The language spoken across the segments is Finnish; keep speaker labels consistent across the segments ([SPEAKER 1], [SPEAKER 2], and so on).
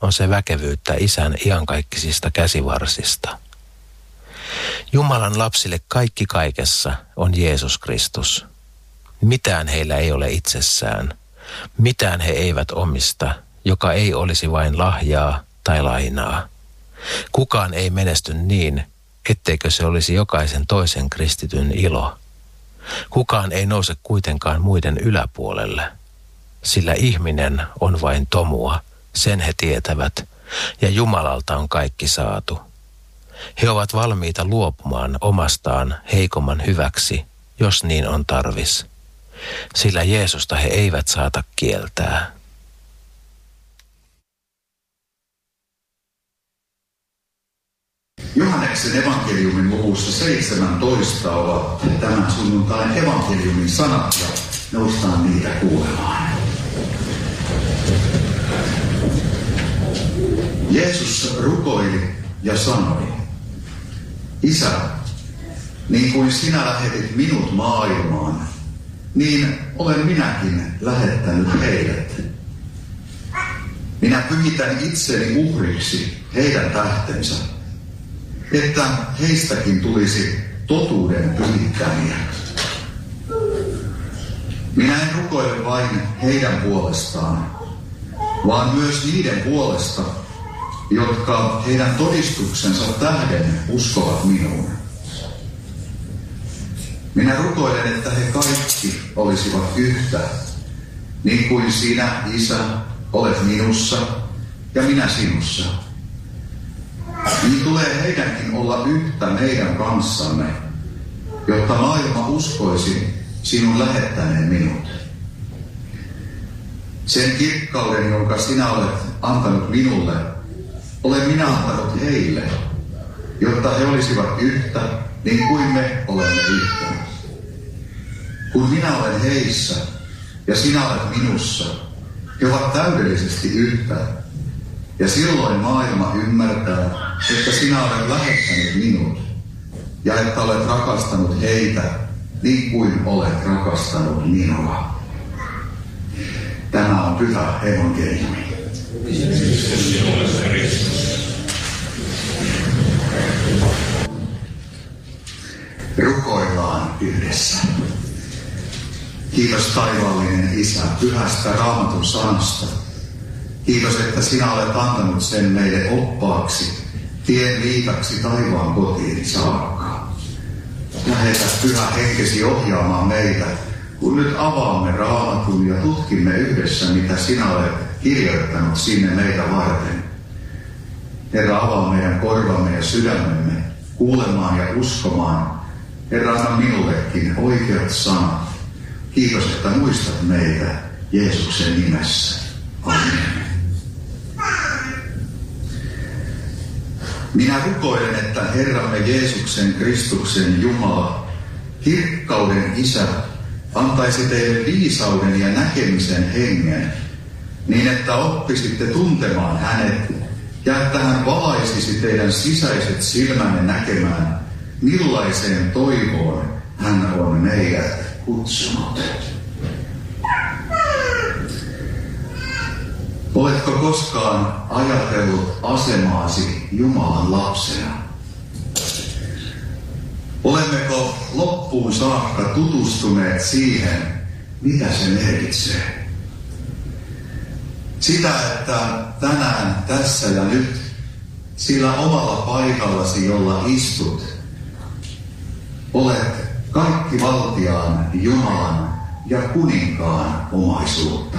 [SPEAKER 1] on se väkevyyttä Isän iankaikkisista käsivarsista. Jumalan lapsille kaikki kaikessa on Jeesus Kristus. Mitään heillä ei ole itsessään. Mitään he eivät omista, joka ei olisi vain lahjaa tai lainaa. Kukaan ei menesty niin, etteikö se olisi jokaisen toisen kristityn ilo. Kukaan ei nouse kuitenkaan muiden yläpuolelle, sillä ihminen on vain tomua, sen he tietävät, ja Jumalalta on kaikki saatu. He ovat valmiita luopumaan omastaan heikomman hyväksi, jos niin on tarvis, sillä Jeesusta he eivät saata kieltää.
[SPEAKER 2] Johanneksen evankeliumin luvussa 17 ovat tämän sunnuntain evankeliumin sanat ja noustaan niitä kuulemaan. Jeesus rukoili ja sanoi: Isä, niin kuin sinä lähetit minut maailmaan, niin olen minäkin lähettänyt heidät. Minä pyhitän itseni uhriksi heidän tähtensä, että heistäkin tulisi totuuden pyhittämiä. Minä en rukoile vain heidän puolestaan, vaan myös niiden puolesta, jotka heidän todistuksensa tähden uskovat minuun. Minä rukoilen, että he kaikki olisivat yhtä, niin kuin sinä, Isä, olet minussa ja minä sinussa. Niin tulee heidänkin olla yhtä meidän kanssamme, jotta maailma uskoisi sinun lähettäneen minut. Sen kirkkauden, jonka sinä olet antanut minulle, olen minä antanut heille, jotta he olisivat yhtä, niin kuin me olemme yhtä. Kun minä olen heissä ja sinä olet minussa, he ovat täydellisesti yhtä. Ja silloin maailma ymmärtää, että sinä olet lähettänyt minut ja että olet rakastanut heitä niin kuin olet rakastanut minua. Tämä on pyhä evankeliumi. Rukoillaan yhdessä. Kiitos taivaallinen Isä pyhästä Raamatun sanasta. Kiitos, että sinä olet antanut sen meille oppaaksi, tien liitaksi taivaan kotiin saakka. Lähetä pyhä henkesi ohjaamaan meitä, kun nyt avaamme Raamatun ja tutkimme yhdessä, mitä sinä olet kirjoittanut sinne meitä varten. Herra, avaa meidän korvamme ja sydämemme kuulemaan ja uskomaan. Herra, anna minullekin oikeat sanat. Kiitos, että muistat meitä Jeesuksen nimessä. Amen. Minä rukoilen, että Herramme Jeesuksen Kristuksen Jumala, kirkkauden Isä, antaisi teille viisauden ja näkemisen hengen, niin että oppisitte tuntemaan hänet ja että hän valaisisi teidän sisäiset silmänne näkemään, millaiseen toivoon hän on meidät kutsunut. Oletko koskaan ajatellut asemaasi Jumalan lapsena? Olemmeko loppuun saakka tutustuneet siihen, mitä se merkitsee? Sitä, että tänään, tässä ja nyt, sillä omalla paikallasi, jolla istut, olet kaikkivaltiaan Jumalan ja kuninkaan omaisuutta.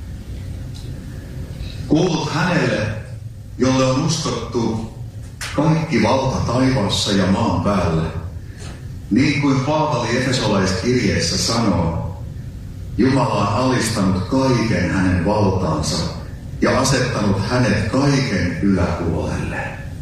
[SPEAKER 2] Kuulut hänelle, jolle on uskottu kaikki valta taivaassa ja maan päällä. Niin kuin Paavali Efesolaiskirjeessä sanoo, Jumala on alistanut kaiken hänen valtaansa ja asettanut hänet kaiken yläpuolelle.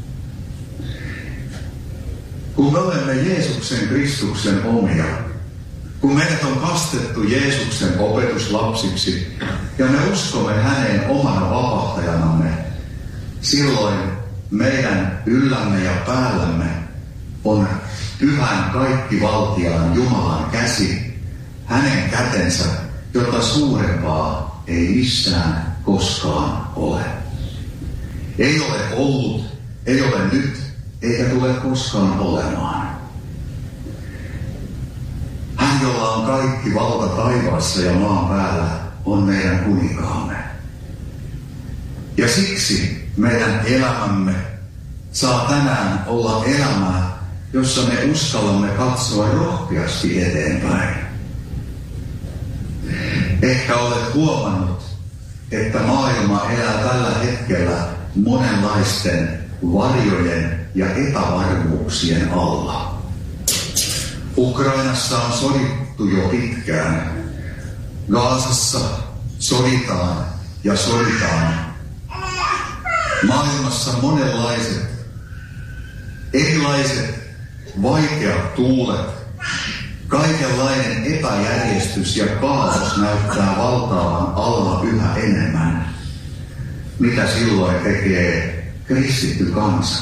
[SPEAKER 2] Kun me olemme Jeesuksen Kristuksen omia, kun meidät on kastettu Jeesuksen opetuslapsiksi ja me uskomme häneen omana vapahtajanamme, silloin meidän yllämme ja päällämme on pyhän kaikkivaltiaan Jumalan käsi, hänen kätensä, jota suurempaa ei missään koskaan ole. Ei ole ollut, ei ole nyt, eikä tule koskaan olemaan. Hän, jolla on kaikki valta taivaassa ja maan päällä, on meidän kuninkaamme. Ja siksi meidän elämämme saa tänään olla elämää, jossa me uskallamme katsoa rohkeasti eteenpäin. Ehkä olet huomannut, että maailma elää tällä hetkellä monenlaisten varjojen ja epävarmuuksien alla. Ukrainassa on sodittu jo pitkään. Gazassa soditaan ja soditaan. Maailmassa monenlaiset, erilaiset, vaikeat tuulet, kaikenlainen epäjärjestys ja kaos näyttää valtaavan alla yhä enemmän. Mitä silloin tekee kristitty kansa?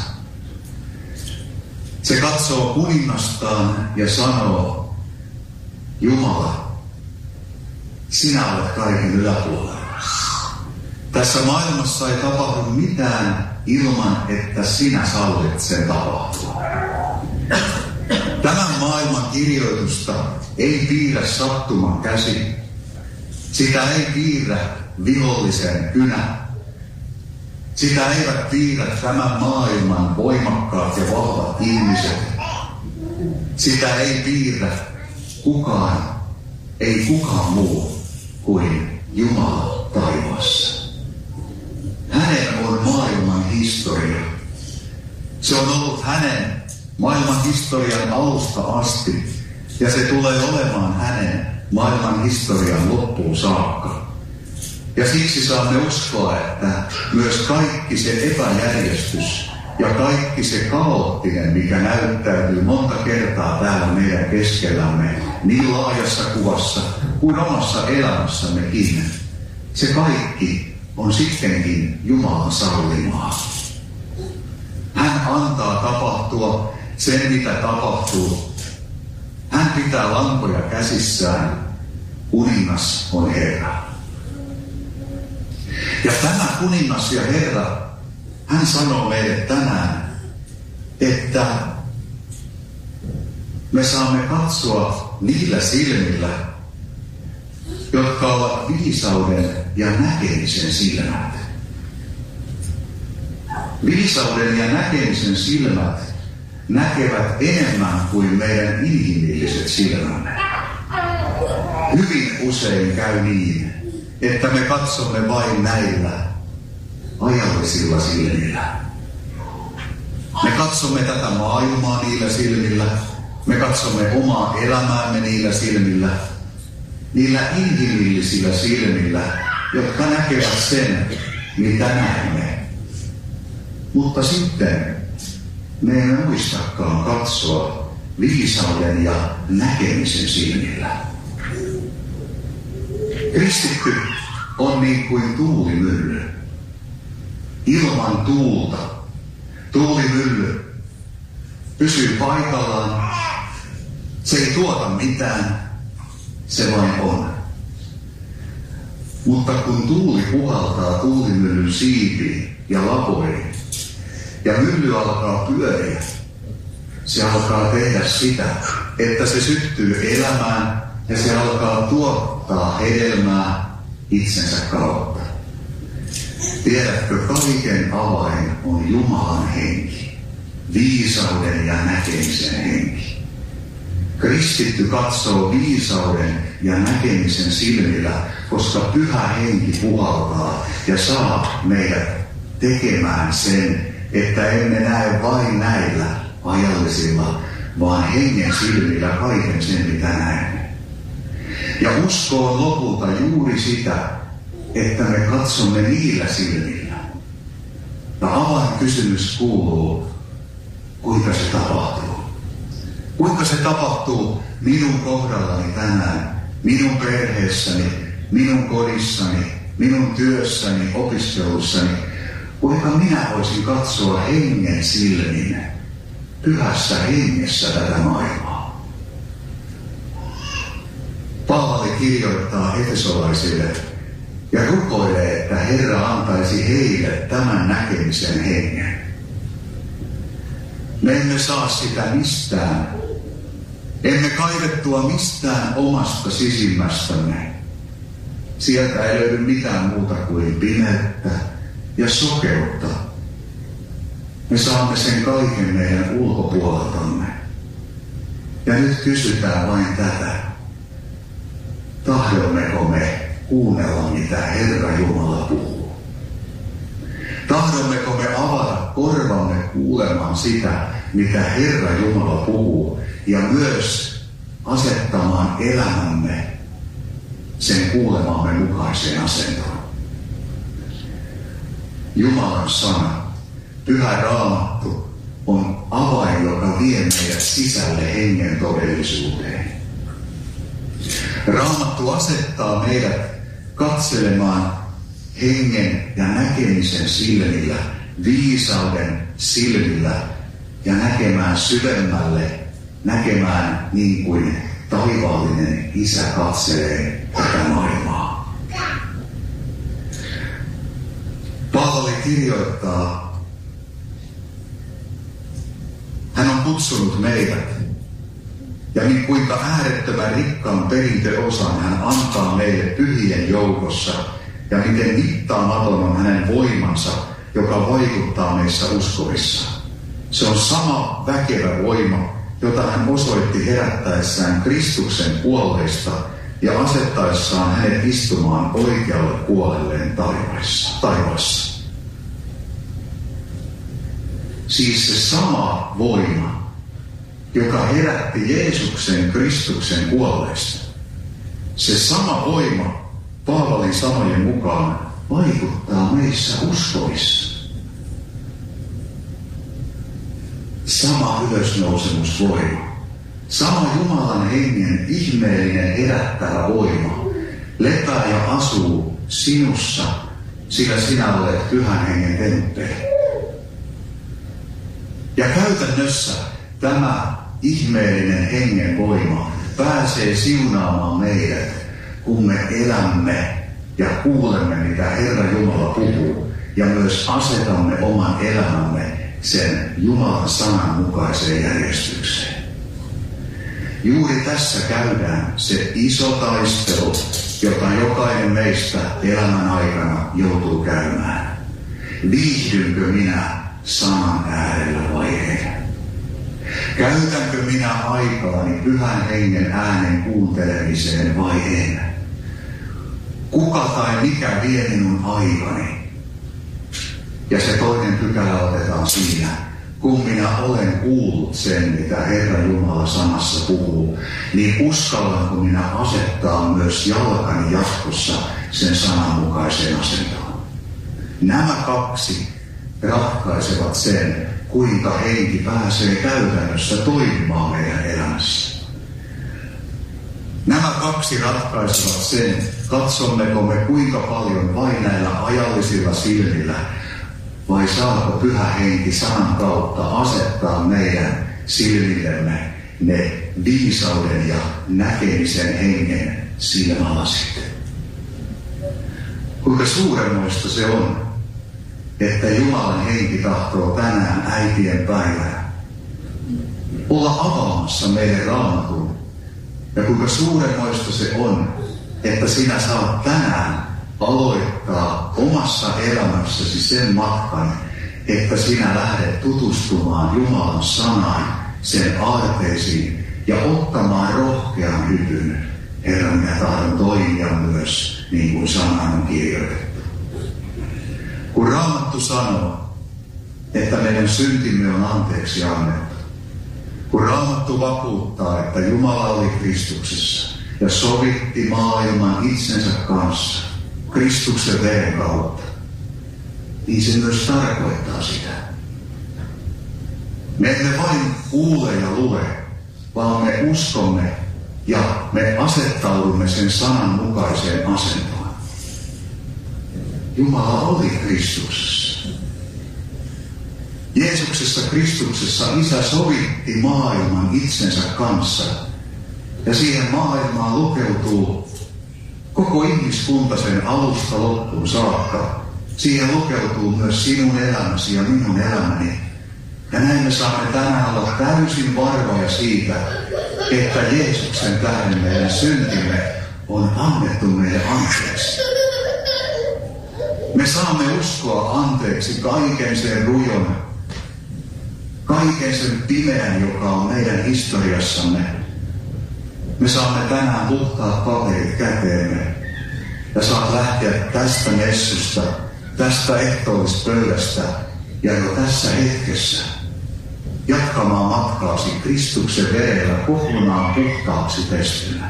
[SPEAKER 2] Se katsoo kuningastaan ja sanoo, Jumala, sinä olet kaiken yläpuolella. Tässä maailmassa ei tapahdu mitään ilman, että sinä sallit sen tapahtua. Tämän maailman kirjoitusta ei piirrä sattuman käsi. Sitä ei piirrä vihollisen kynä. Sitä eivät piirrä tämän maailman voimakkaat ja vahvat ihmiset. Sitä ei piirrä kukaan, ei kukaan muu kuin Jumala taivaassa. Hänen on maailman historia. Se on ollut hänen maailman historian alusta asti, ja se tulee olemaan hänen maailman historian loppuun saakka. Ja siksi saamme uskoa, että myös kaikki se epäjärjestys ja kaikki se kaoottinen, mikä näyttäytyy monta kertaa täällä meidän keskellämme, niin laajassa kuvassa kuin omassa elämässämmekin, se kaikki on sittenkin Jumalan sallimaa. Hän antaa tapahtua sen, mitä tapahtuu. Hän pitää lankoja käsissään. Kuningas on Herra. Ja tämä kuningas ja Herra, hän sanoo meille tänään, että me saamme katsoa niillä silmillä, jotka ovat viisauden ja näkemisen silmät. Viisauden ja näkemisen silmät näkevät enemmän kuin meidän inhimilliset silmämme. Hyvin usein käy niin, että me katsomme vain näillä ajallisilla silmillä. Me katsomme tätä maailmaa niillä silmillä. Me katsomme omaa elämäämme niillä silmillä. Niillä inhimillisillä silmillä, jotka näkevät sen, mitä näemme. Mutta sitten me emme muistakaan katsoa viisauden ja näkemisen silmillä. Kristitty on niin kuin tuulimylly. Ilman tuulta tuulimylly pysyy paikallaan. Se ei tuota mitään, se vain on. Mutta kun tuuli puhaltaa tuulimyllyn siipiin ja laporiin, ja mylly alkaa pyöriä, se alkaa tehdä sitä, että se syttyy elämään ja se alkaa tuottaa hedelmää itsensä kautta. Tiedätkö, kaiken avain on Jumalan henki, viisauden ja näkemisen henki. Kristitty katsoo viisauden ja näkemisen silmillä, koska pyhä henki puhaltaa ja saa meidät tekemään sen, että emme näe vain näillä ajallisilla, vaan hengen silmillä kaiken sen, mitä näemme. Ja usko on lopulta juuri sitä, että me katsomme niillä silmillä. Ja avainkysymys kuuluu, kuinka se tapahtuu. Kuinka se tapahtuu minun kohdallani tänään, minun perheessäni, minun kodissani, minun työssäni, opiskelussani. Kuinka minä voisin katsoa hengen silmin, pyhässä hengessä tätä maailmaa. Paavali kirjoittaa efesolaisille ja rukoilee, että Herra antaisi heille tämän näkemisen hengen. Me emme saa sitä mistään. Emme kaivettua mistään omasta sisimmästämme. Sieltä ei löydy mitään muuta kuin pimeyttä ja sokeutta. Me saamme sen kaiken meidän ulkopuoleltamme. Ja nyt kysytään vain tätä. Tahdommeko me kuunnella, mitä Herra Jumala puhuu? Tahdommeko me avata korvamme kuulemaan sitä, mitä Herra Jumala puhuu, ja myös asettamaan elämämme sen kuulemamme mukaiseen asentoon? Jumalan sana, Pyhä Raamattu, on avain, joka vie meidät sisälle hengen todellisuuteen. Raamattu asettaa meidät katselemaan hengen ja näkemisen silmillä, viisauden silmillä ja näkemään syvemmälle, näkemään niin kuin taivaallinen Isä katselee tätä maailmaa. Paavali kirjoittaa, hän on kutsunut meidät, ja niin kuinka äärettömän rikkaan perintöosan hän antaa meille pyhien joukossa, ja miten mittaamaton on hänen voimansa, joka vaikuttaa meissä uskovissa. Se on sama väkevä voima, jota hän osoitti herättäessään Kristuksen kuolleista ja asettaessaan hänet istumaan oikealle puolelleen taivaassa. Siis se sama voima, joka herätti Jeesuksen Kristuksen kuolleista. Se sama voima, Paavalin sanojen mukaan, vaikuttaa meissä uskovissa. Sama ylösnousemusvoima, sama Jumalan hengen ihmeellinen herättävä voima lepää ja asuu sinussa, sillä sinä olet Pyhän Hengen temppeli. Ja käytännössä tämä ihmeellinen hengen voima pääsee siunaamaan meidät, kun me elämme ja kuulemme, mitä Herra Jumala puhuu, ja myös asetamme oman elämämme sen Jumalan sanan mukaiseen järjestykseen. Juuri tässä käydään se iso taistelu, jota jokainen meistä elämän aikana joutuu käymään. Viihdynkö minä sanan äärellä vai en? Käytänkö minä aikaani Pyhän Hengen äänen kuuntelemiseen vai en? Kuka tai mikä vie minun aikani? Ja se toinen pykälä otetaan siinä. Kun minä olen kuullut sen, mitä Herra Jumala sanassa puhuu, niin uskallanko minä asettaa myös jalkani jatkossa sen sanan mukaiseen asentoon? Nämä kaksi ratkaisevat sen, kuinka henki pääsee käytännössä toimimaan meidän elämässä. Nämä kaksi ratkaisevat sen, katsommeko me kuinka paljon vain näillä ajallisilla silmillä, vai saako Pyhä Henki sanan kautta asettaa meidän silmillemme ne viisauden ja näkemisen hengen silmälasit. Kuinka suuremmoista se on, että Jumalan henki tahtoo tänään äitien päivänä olla avaamassa meille Raamatun. Ja kuinka suuremmoista se on, että sinä saat tänään aloittaa omassa elämässäsi sen matkan, että sinä lähdet tutustumaan Jumalan sanaan, sen aarteisiin ja ottamaan rohkean hypyn. Herra, minä tahdon toimia myös niin kuin sanaan on kirjoitettu. Kun Raamattu sanoo, että meidän syntimme on anteeksi annettu, kun Raamattu vakuuttaa, että Jumala oli Kristuksessa ja sovitti maailman itsensä kanssa Kristuksen veren kautta, niin se myös tarkoittaa sitä. Me emme vain kuule ja lue, vaan me uskomme ja me asettaudumme sen sanan mukaiseen asentoon. Jumala oli Kristuksessa. Jeesuksessa Kristuksessa Isä sovitti maailman itsensä kanssa. Ja siihen maailmaan lukeutuu Koko ihmiskunta sen alusta loppuun saakka. Siihen lukeutuu myös sinun elämäsi ja minun elämäni. Ja näin me saamme tänään olla täysin varmoja siitä, että Jeesuksen tähden meidän syntimme on annettu meille anteeksi. Me saamme uskoa anteeksi kaiken sen rujon, kaiken sen pimeän, joka on meidän historiassamme. Me saamme tänään puhtaat paperit käteemme ja saat lähteä tästä messusta, tästä ehtoollispöydästä ja jo tässä hetkessä jatkamaan matkaasi Kristuksen verellä kokonaan puhtaaksi pestynä.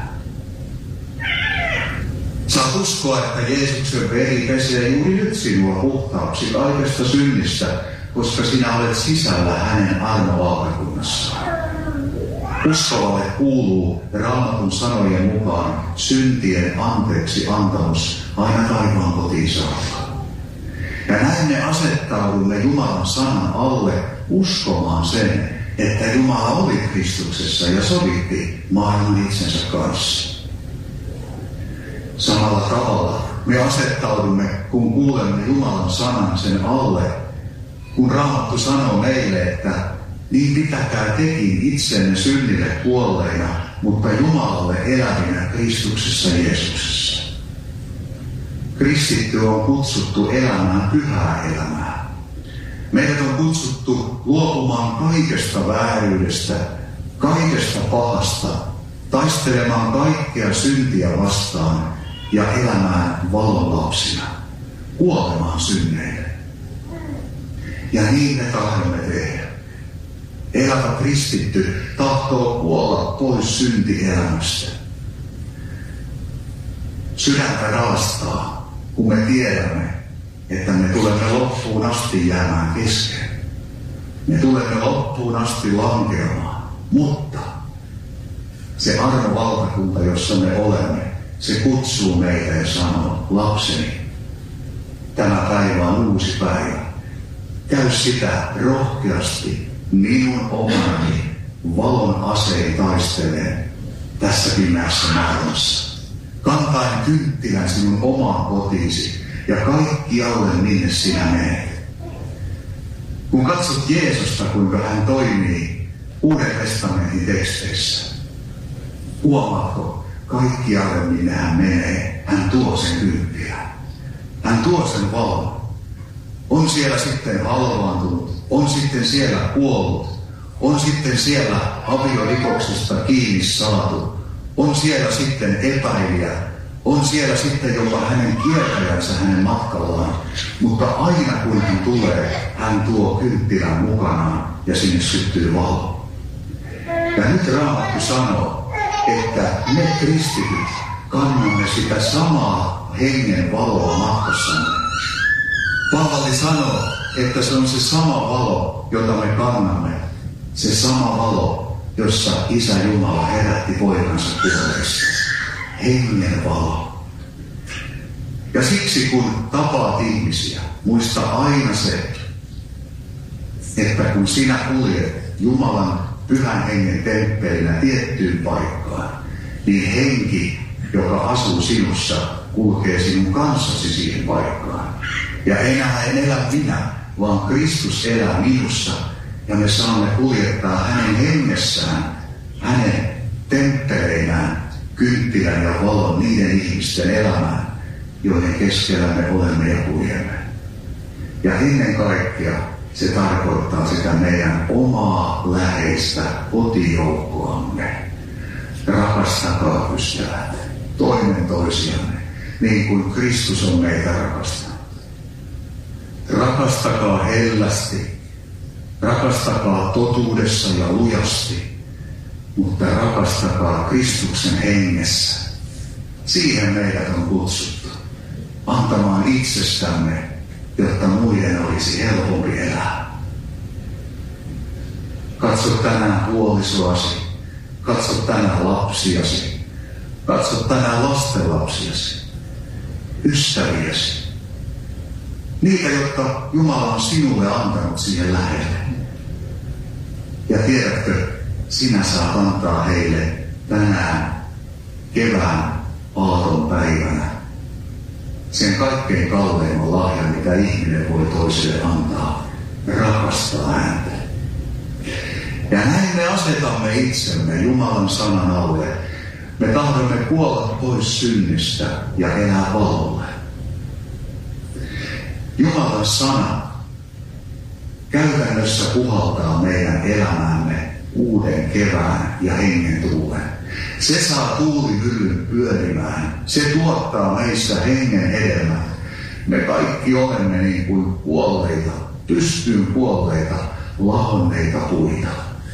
[SPEAKER 2] Saat uskoa, että Jeesuksen veri pesee juuri nyt sinua puhtaaksi kaikesta synnistä, koska sinä olet sisällä hänen armolautakunnassaan. Uskovalle kuuluu Raamatun sanojen mukaan syntien anteeksi antamus aina taivaan kotiin saakka. Ja näin me asettaudumme Jumalan sanan alle uskomaan sen, että Jumala oli Kristuksessa ja sovitti maailman itsensä kanssa. Samalla tavalla me asettaudumme, kun kuulemme Jumalan sanan sen alle, kun Raamattu sanoo meille, että niin pitäkää tekin itsenne synnille kuolleina, mutta Jumalalle elävinä Kristuksessa Jeesuksessa. Kristitty on kutsuttu elämään pyhää elämää. Meidät on kutsuttu luopumaan kaikesta vääryydestä, kaikesta pahasta, taistelemaan kaikkea syntiä vastaan ja elämään valon lapsina, kuolemaan synneille. Ja niin me tahdomme tehdä. Elävä kristitty tahtoo kuolla pois syntielämästä. Sydäntä raastaa, kun me tiedämme, että me tulemme loppuun asti jäämään kesken. Me tulemme loppuun asti lankeamaan, mutta se armovaltakunta, jossa me olemme, se kutsuu meitä ja sanoo, lapseni, tämä päivä on uusi päivä. Käy sitä rohkeasti minun omanani valon asein taisteleen tässä pimeässä maailmassa. Kantaen kynttilän sinun omaan kotiisi ja kaikkialle minne sinä menet. Kun katsot Jeesusta, kuinka hän toimii Uuden testamentin teksteissä, huomaatko kaikkialle minne hän menee, hän tuo sen kynttilän. Hän tuo sen valon. On siellä sitten halvaantunut, on sitten siellä kuollut, on sitten siellä aviorikoksesta kiinni saatu, on siellä sitten epäilijä, on siellä sitten jopa hänen kiertäjänsä hänen matkallaan, mutta aina kun hän tulee, hän tuo kynttilän mukanaan ja sinne syttyy valo. Ja nyt Raamattu sanoo, että me kristityt kannamme sitä samaa hengen valoa matkassamme. Paavali sanoo, että se on se sama valo, jota me kannamme. Se sama valo, jossa Isä Jumala herätti poikansa kuolleista. Hengen valo. Ja siksi kun tapaat ihmisiä, muista aina se, että kun sinä kuljet Jumalan pyhän hengen temppelinä tiettyyn paikkaan, niin henki, joka asuu sinussa, kulkee sinun kanssasi siihen paikkaan. Ja enää en elä minä, vaan Kristus elää minussa. Ja me saamme kuljettaa hänen hengessään, hänen temppereinään, kynttilän ja valon niiden ihmisten elämään, joiden keskellä me olemme ja kuljemme. Ja ennen kaikkea se tarkoittaa sitä meidän omaa läheistä kotijoukkoamme. Rakastakaa ystävät, toinen toisianne, niin kuin Kristus on meitä rakastanut. Rakastakaa hellästi, rakastakaa totuudessa ja lujasti, mutta rakastakaa Kristuksen hengessä. Siihen meidät on kutsuttu, antamaan itsestämme, jotta muiden olisi helpompi elää. Katso tänään puolisoasi, katso tänään lapsiasi, katso tänään lastenlapsiasi, ystäviäsi. Niitä, jotka Jumala on sinulle antanut siihen lähelle. Ja tiedätkö, sinä saat antaa heille tänään kevään aaton päivänä sen kaikkein kalleimman lahjan, mitä ihminen voi toiselle antaa, rakastaa häntä. Ja näin me asetamme itsemme Jumalan sanan alle. Me tahdomme kuolla pois synnistä ja elää valolle. Jumalan sana käytännössä puhaltaa meidän elämäämme uuden kevään ja hengen tuulen. Se saa tuulimyllyn pyörimään. Se tuottaa meistä hengen hedelmät. Me kaikki olemme niin kuin kuolleita, pystyyn kuolleita, lahonneita puita,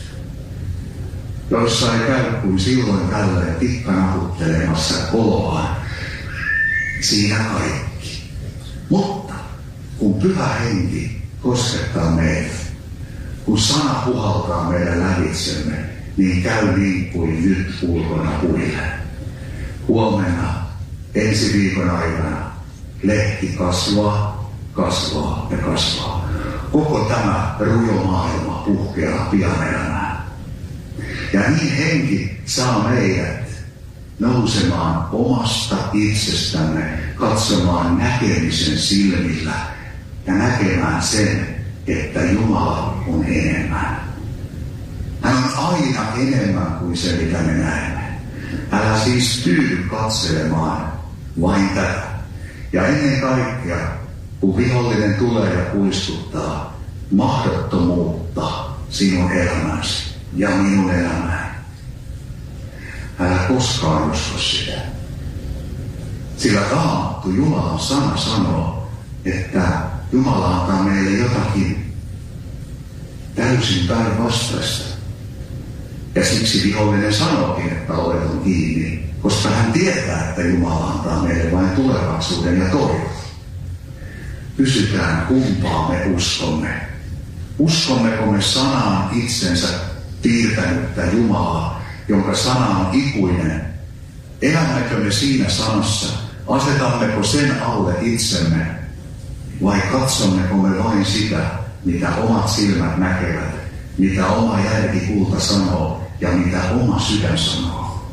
[SPEAKER 2] joissa ei käy kuin silloin tällöin tikkanaputtelemassa koloaan. Siinä kaikki. Mutta kun Pyhä Henki koskettaa meitä, kun sana puhaltaa meidän lävitsemme, niin käy niin kuin nyt ulkona puille. Huomenna, ensi viikon aikana, lehti kasvaa, kasvaa ja kasvaa. Koko tämä rujo maailma puhkeaa pian elämään. Ja niin henki saa meidät nousemaan omasta itsestämme, katsomaan näkemisen silmillä ja näkemään sen, että Jumala on enemmän. Hän on aina enemmän kuin se, mitä me näemme. Älä siis tyydy katselemaan vain tätä. Ja ennen kaikkea, kun vihollinen tulee ja puistuttaa mahdottomuutta sinun elämäsi ja minun elämään, älä koskaan usko sitä. Sillä Raamattu, Jumalan sana sanoo, että Jumala antaa meille jotakin täysin päinvastaista. Ja siksi vihollinen sanookin, että olet on kiinni, koska hän tietää, että Jumala antaa meille vain tulevaisuuden ja toivon. Kysytään, kumpaa me uskomme. Uskommeko me sanaan itsensä piirtänyttä Jumalaa, jonka sana on ikuinen? Elämmekö me siinä sanassa? Asetammeko sen alle itsemme? Vai katsommeko me vain sitä, mitä omat silmät näkevät, mitä oma järkikulta sanoo ja mitä oma sydän sanoo?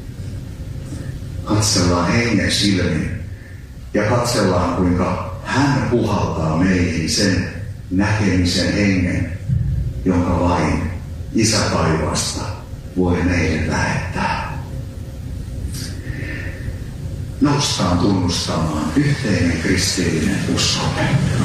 [SPEAKER 2] Katsellaan hengen silmin ja katsellaan, kuinka hän puhaltaa meihin sen näkemisen hengen, jonka vain Isä taivaasta voi meille lähettää. Noustaan tunnustamaan yhteinen kristillinen uskomme.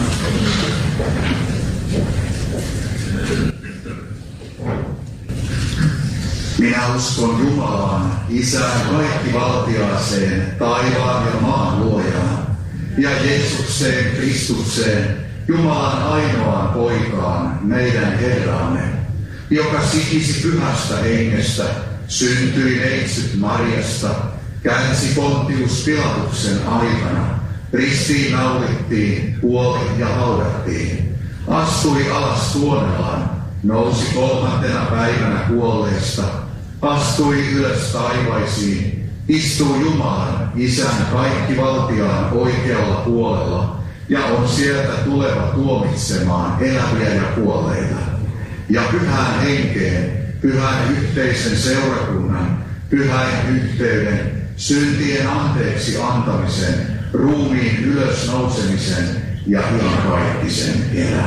[SPEAKER 2] Minä uskon Jumalaan, Isään kaikkivaltiaaseen, taivaan ja maan luojaan, ja Jeesukseen Kristukseen, Jumalan ainoaan poikaan, meidän Herramme, joka sikisi Pyhästä Hengestä, syntyi neitsyt Mariasta, kärsi Pontius Pilatuksen aikana, ristiin naulittiin, kuoli ja haudattiin, astui alas Tuonelaan, nousi 3. päivänä kuolleista, astui ylös taivaisiin, istuu Jumalan, Isän kaikkivaltiaan oikealla puolella, ja on sieltä tuleva tuomitsemaan eläviä ja kuolleita. Ja Pyhään Henkeen, pyhän yhteisen seurakunnan, pyhän yhteyden, syntien anteeksi antamisen, ruumiin ylösnousemisen ja iankaikkisen elämän.